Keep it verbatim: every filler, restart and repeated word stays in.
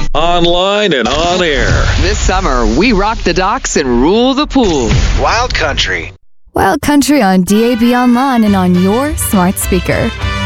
online and on air. This summer, we rock the docks and rule the pool. Wild Country. Wild Country on D A B Online and on your smart speaker.